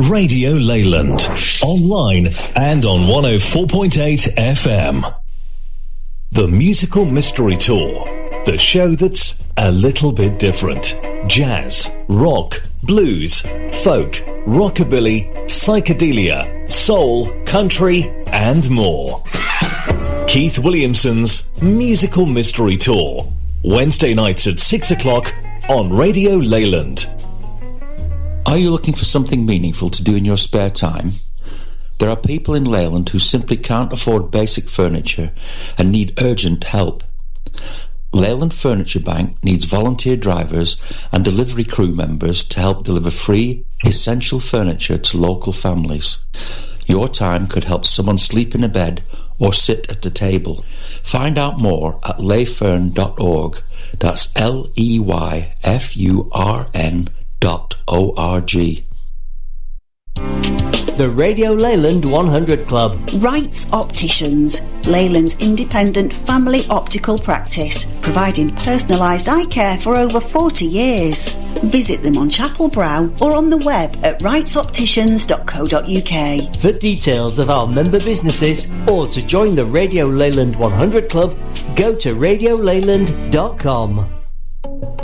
Radio Leyland. Online and on 104.8 FM. The Musical Mystery Tour. The show that's a little bit different. Jazz, rock, blues, folk, rockabilly, psychedelia, soul, country, and more. Keith Williamson's Musical Mystery Tour. Wednesday nights at 6 o'clock on Radio Leyland. Are you looking for something meaningful to do in your spare time? There are people in Leyland who simply can't afford basic furniture and need urgent help. Leyland Furniture Bank needs volunteer drivers and delivery crew members to help deliver free, essential furniture to local families. Your time could help someone sleep in a bed or sit at a table. Find out more at leyfurn.org. That's leyfurn.org. The Radio Leyland 100 Club. Wrights Opticians, Leyland's independent family optical practice, providing personalised eye care for over 40 years. Visit them on Chapel Brow or on the web at wrightsopticians.co.uk. For details of our member businesses or to join the Radio Leyland 100 Club, go to radioleyland.com.